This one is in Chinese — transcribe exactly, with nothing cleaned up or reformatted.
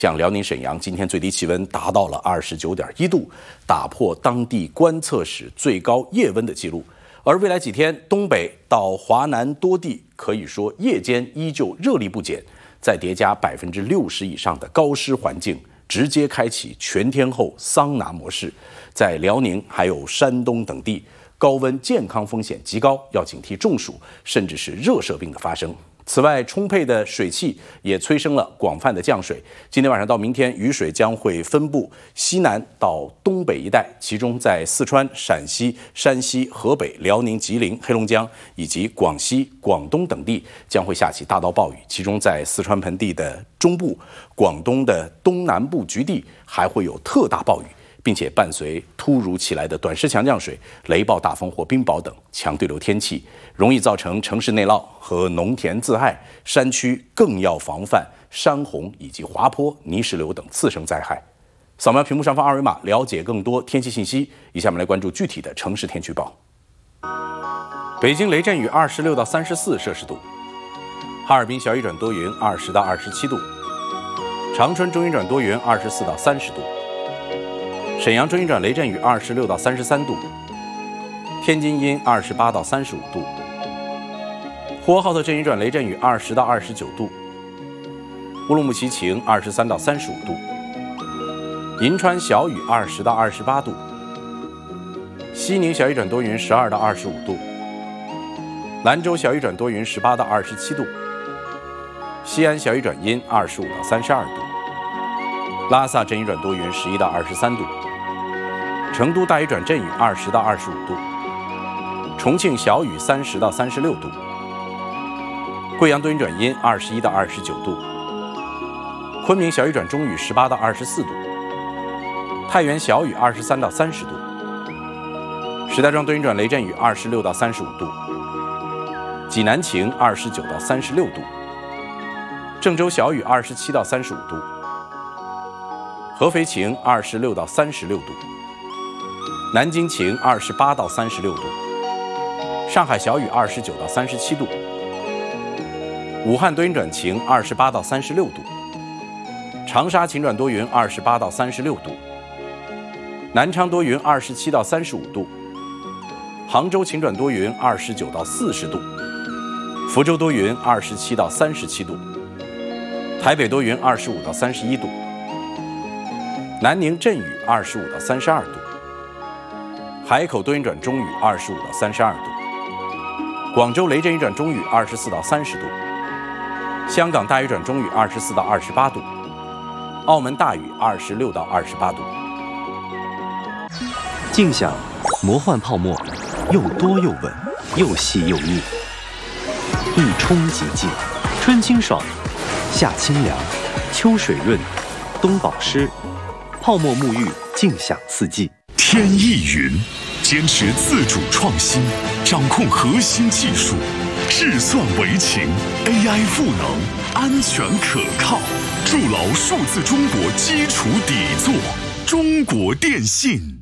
像辽宁沈阳，今天最低气温达到了二十九点一度，打破当地观测史最高夜温的记录。而未来几天，东北到华南多地可以说夜间依旧热力不减，再叠加百分之六十以上的高湿环境，直接开启全天候桑拿模式。在辽宁还有山东等地，高温健康风险极高，要警惕中暑甚至是热射病的发生。此外，充沛的水汽也催生了广泛的降水。今天晚上到明天，雨水将会分布西南到东北一带，其中在四川、陕西、山西、河北、辽宁、吉林、黑龙江以及广西、广东等地将会下起大到暴雨。其中在四川盆地的中部、广东的东南部局地还会有特大暴雨，并且伴随突如其来的短时强降水、雷暴大风或冰雹等强对流天气，容易造成城市内涝和农田自害，山区更要防范山洪以及滑坡、泥石流等次生灾害。扫描屏幕上方二维码，了解更多天气信息。以下我们来关注具体的城市天气预报。北京雷阵雨二十六到三十四摄氏度，哈尔滨小雨转多云二十到二十七度，长春中阴转多云二十四到三十度。沈阳中阴转雷阵雨二十六到三十三度，天津阴二十八到三十五度，呼和浩特阵雨转雷阵雨二十到二十九度，乌鲁木齐晴二十三到三十五度，银川小雨二十到二十八度，西宁小雨转多云十二到二十五度，兰州小雨转多云十八到二十七度，西安小雨转阴二十五到三十二度，拉萨阵雨转多云十一到二十三度。成都大雨转阵雨二十到二十五度，重庆小雨三十到三十六度，贵阳多云转阴二十一到二十九度，昆明小雨转中雨十八到二十四度，太原小雨二十三到三十度，石家庄多云转雷阵雨二十六到三十五度，济南晴二十九到三十六度，郑州小雨二十七到三十五度，合肥晴二十六到三十六度，南京晴二十八到三十六度，上海小雨二十九到三十七度，武汉多云转晴二十八到三十六度，长沙晴转多云二十八到三十六度，南昌多云二十七到三十五度，杭州晴转多云二十九到四十度，福州多云二十七到三十七度，台北多云二十五到三十一度，南宁阵雨二十五到三十二度，海口多云转中雨二十五到三十二度，广州雷阵雨转中雨二十四到三十度，香港大雨转中雨二十四到二十八度，澳门大雨二十六到二十八度。 静享魔幻泡沫，又多又稳，又细又密，一冲即净，春清爽，夏清凉，秋水润，冬保湿，泡沫沐浴，静享四季。 天翼云坚持自主创新，掌控核心技术，智算为情 ，A I 赋能，安全可靠，筑牢数字中国基础底座。中国电信。